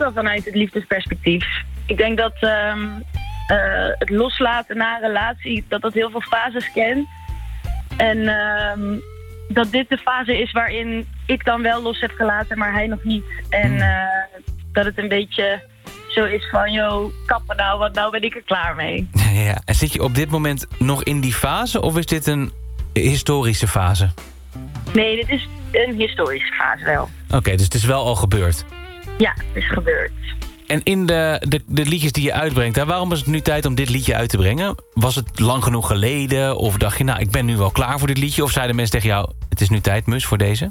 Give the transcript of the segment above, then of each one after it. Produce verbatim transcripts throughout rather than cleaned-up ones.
wel vanuit het liefdesperspectief. Ik denk dat um, uh, het loslaten na een relatie, dat dat heel veel fases kent. En um, dat dit de fase is waarin ik dan wel los heb gelaten, maar hij nog niet. En uh, dat het een beetje zo is van, joh, kappen nou, want nou ben ik er klaar mee. Ja, en zit je op dit moment nog in die fase of is dit een historische fase? Nee, dit is een historische fase wel. Oké, okay, dus het is wel al gebeurd? Ja, het is gebeurd. En in de, de, de liedjes die je uitbrengt, hè, waarom is het nu tijd om dit liedje uit te brengen? Was het lang genoeg geleden? Of dacht je, nou, ik ben nu wel klaar voor dit liedje? Of zeiden mensen tegen jou, het is nu tijd, Mus, voor deze?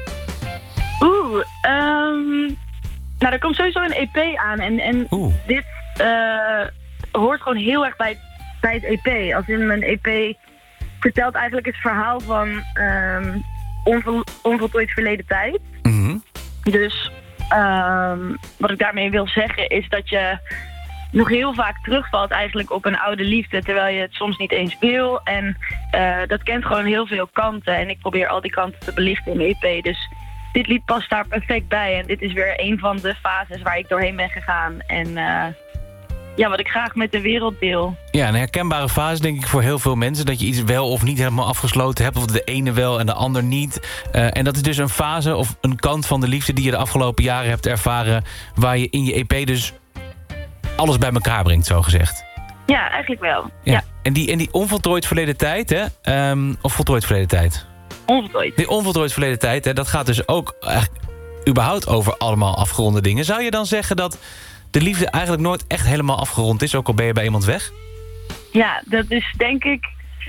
Oeh, um, nou, er komt sowieso een E P aan. En, en dit uh, hoort gewoon heel erg bij, bij het E P. Als in mijn E P vertelt eigenlijk het verhaal van um, onvol, onvoltooid verleden tijd. Mm-hmm. Dus um, wat ik daarmee wil zeggen is dat je nog heel vaak terugvalt eigenlijk op een oude liefde, terwijl je het soms niet eens wil. En uh, dat kent gewoon heel veel kanten. En ik probeer al die kanten te belichten in mijn E P. Dus dit lied past daar perfect bij. En dit is weer een van de fases waar ik doorheen ben gegaan. En uh, ja, wat ik graag met de wereld deel. Ja, een herkenbare fase denk ik voor heel veel mensen. Dat je iets wel of niet helemaal afgesloten hebt. Of de ene wel en de ander niet. Uh, en dat is dus een fase of een kant van de liefde die je de afgelopen jaren hebt ervaren. Waar je in je E P dus alles bij elkaar brengt, zo gezegd. Ja, eigenlijk wel. Ja. Ja. En, die, en die onvoltooid verleden tijd, hè? Um, of voltooid verleden tijd? Onvoltooid. Die onvoltooid verleden tijd, hè, dat gaat dus ook eigenlijk überhaupt over allemaal afgeronde dingen. Zou je dan zeggen dat de liefde eigenlijk nooit echt helemaal afgerond is, ook al ben je bij iemand weg? Ja, dat is denk ik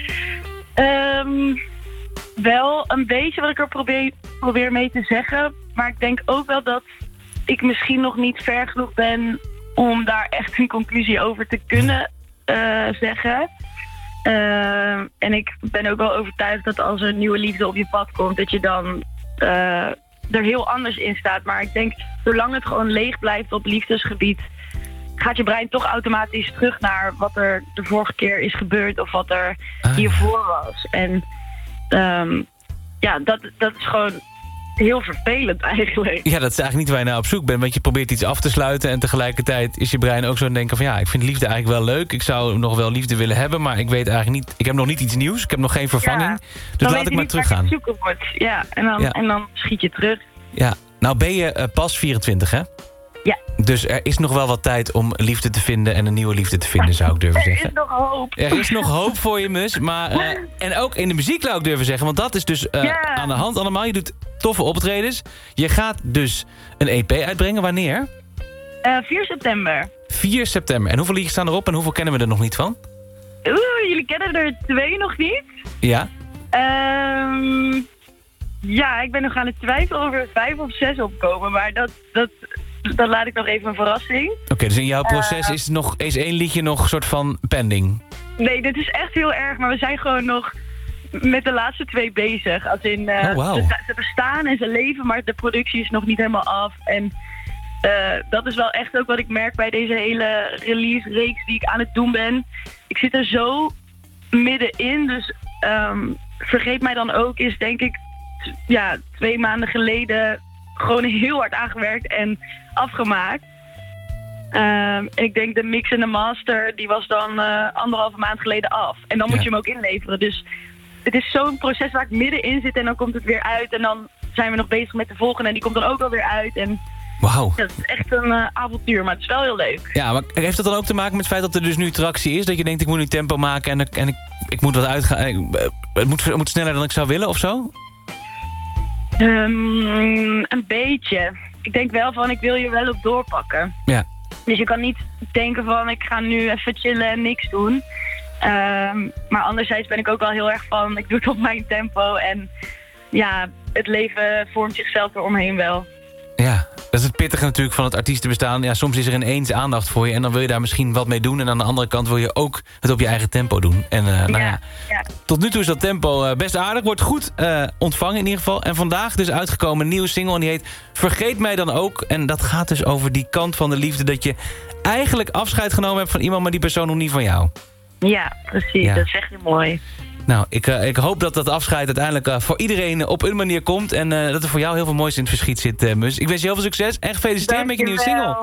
um, wel een beetje wat ik er probeer, probeer mee te zeggen. Maar ik denk ook wel dat ik misschien nog niet ver genoeg ben om daar echt een conclusie over te kunnen uh, zeggen. Uh, en ik ben ook wel overtuigd dat als er een nieuwe liefde op je pad komt, dat je dan uh, er heel anders in staat. Maar ik denk, zolang het gewoon leeg blijft op liefdesgebied, gaat je brein toch automatisch terug naar wat er de vorige keer is gebeurd of wat er ah, hiervoor was. En um, ja, dat, dat is gewoon heel vervelend eigenlijk. Ja, dat is eigenlijk niet waar je naar op zoek bent. Want je probeert iets af te sluiten en tegelijkertijd is je brein ook zo aan het denken van ja, ik vind liefde eigenlijk wel leuk. Ik zou nog wel liefde willen hebben, maar ik weet eigenlijk niet. Ik heb nog niet iets nieuws. Ik heb nog geen vervanging. Ja, dus laat ik maar teruggaan. Ja, en dan, ja. en dan schiet je terug. Ja, nou ben je uh, pas vierentwintig, hè? Ja. Dus er is nog wel wat tijd om liefde te vinden en een nieuwe liefde te vinden, zou ik durven zeggen. Er is nog hoop. Er is nog hoop voor je, Mus. Maar, uh, en ook in de muziek zou ik durven zeggen, want dat is dus uh, ja. aan de hand allemaal. Je doet toffe optredens. Je gaat dus een E P uitbrengen. Wanneer? Uh, vier september. vier september. En hoeveel liedjes staan erop en hoeveel kennen we er nog niet van? Oeh, jullie kennen er twee nog niet? Ja. Um, ja, ik ben nog aan het twijfelen of er vijf of zes opkomen, maar dat... dat Dan laat ik nog even een verrassing. Oké, okay, dus in jouw proces uh, is, nog, is één liedje nog een soort van pending? Nee, dit is echt heel erg. Maar we zijn gewoon nog met de laatste twee bezig. Als in, uh, oh, wow. ze, ze bestaan en ze leven, maar de productie is nog niet helemaal af. En uh, dat is wel echt ook wat ik merk bij deze hele release-reeks die ik aan het doen ben. Ik zit er zo middenin. Dus um, Vergeet mij dan ook is denk ik ja, twee maanden geleden gewoon heel hard aangewerkt en afgemaakt. Um, en ik denk de mix en de master, die was dan uh, anderhalve maand geleden af. En dan moet ja. je hem ook inleveren. Dus het is zo'n proces waar ik middenin zit en dan komt het weer uit. En dan zijn we nog bezig met de volgende en die komt dan ook alweer uit. En wauw. Ja, het is echt een uh, avontuur, maar het is wel heel leuk. Ja, maar heeft dat dan ook te maken met het feit dat er dus nu tractie is? Dat je denkt, ik moet nu tempo maken en, en ik, ik moet wat uitgaan. Ik, het, moet, het moet sneller dan ik zou willen of zo? Um, een beetje. Ik denk wel van, ik wil je wel op doorpakken. Ja. Dus je kan niet denken van, ik ga nu even chillen en niks doen. Um, maar anderzijds ben ik ook wel heel erg van, ik doe het op mijn tempo. En ja, het leven vormt zichzelf eromheen wel. Ja, dat is het pittige natuurlijk van het artiestenbestaan. Ja, soms is er ineens aandacht voor je en dan wil je daar misschien wat mee doen. En aan de andere kant wil je ook het op je eigen tempo doen. En uh, nou ja, ja, ja, tot nu toe is dat tempo uh, best aardig. Wordt goed uh, ontvangen in ieder geval. En vandaag dus uitgekomen een nieuwe single en die heet Vergeet mij dan ook. En dat gaat dus over die kant van de liefde dat je eigenlijk afscheid genomen hebt van iemand, maar die persoon nog niet van jou. Ja, precies. Ja. Dat is echt mooi. Nou, ik, uh, ik hoop dat dat afscheid uiteindelijk uh, voor iedereen op een manier komt. En uh, dat er voor jou heel veel moois in het verschiet zit, uh, Mus. Ik wens je heel veel succes en gefeliciteerd met je nieuwe single.